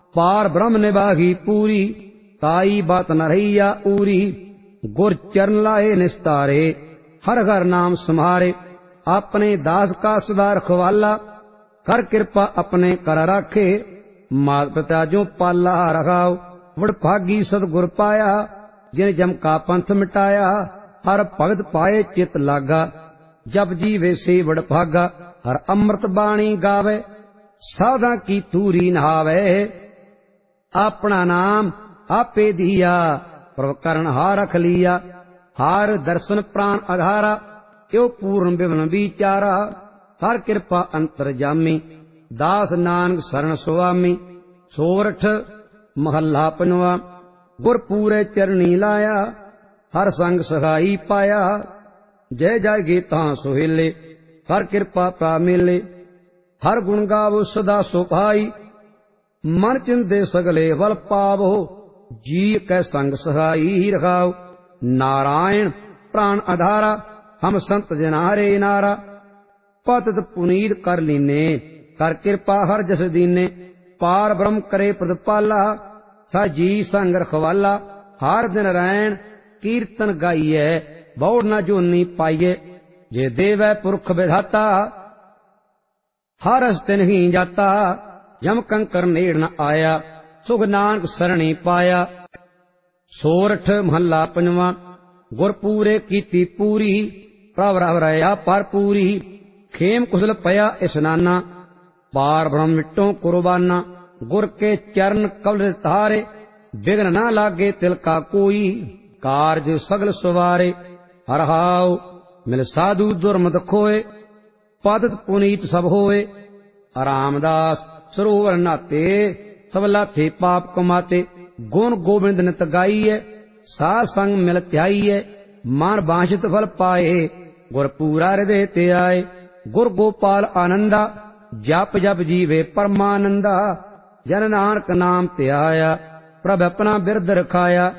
पार ब्रह्म निभागी पूरी, ताई बात न रहिया úरी। गुर चरण लाए निस्तारे, हर घर नाम समारे। अपने दास का सदा रखवाला, कर कृपा अपने कर राखे। मात पिता जो पाला रखाओ, वड भागी सतगुर पाया। जिन जम का पंथ मिटाया, हर भगत पाए चित लागा। जब जीवे से वड भागा, हर अमृत बाणी गावे। साधा की तूरी नहावे, अपना नाम आपे दिया। प्रभ करण हार रख लिया, हार दर्शन प्राण आधारा। क्यों पूर्ण विमन विचारा, हर कृपा अंतर जामी। दास नानक शरण सुआमी। सोरठ महला पंजवा। गुर पूरे चरणी लाया, हर संग सहाई पाया। जय जय गीता सुहेले, हर कृपा प्रा मेले। हर गुण गावो सदा सुभाई, मन चिंदे सगले बल पावो। जी कै संग सहाई रखाओ, नारायण प्राण आधारा। हम संत जनारे नारा, पतित पुनीत कर लीने। कर कृपा हर जस दीने, पार ब्रह्म करे प्रतिपाला। सा जी संग रखवाला, हर दिन रैन कीर्तन गाइए। बहु न जोनी पाइए, जे देवै पुरख विधाता। हर हस्ते नहीं जाता, जम कंकर नेड़ न आया। सुख नानक सरणी पाया। सोरठ महला पंजवा। गुर पूरे कीती पूरी, प्रभ रव रया पर पूरी। खेम कुशल पया स्नाना, पार ब्रह्म मिट्टों कुर्बाना। गुर के चरण कवल तारे, विघ्न न लागे तिल का कोई। कारज सगल सवारे, हर हाउ मिल साधु दुर्मत खोए। पतित पुनीत सब होए, रामदास सरोवर नाते। सब लाथे पाप कमाते, गुण गोविंद नित गाइए। साध संग मिल त्याइए, मान बांछित फल पाए। गुर पूरा हृदय ते आए, गुर गोपाल आनंदा। जप जप जीवे परमानंदा, जन नानक नाम ते आया। प्रभ अपना बिरद रखाया,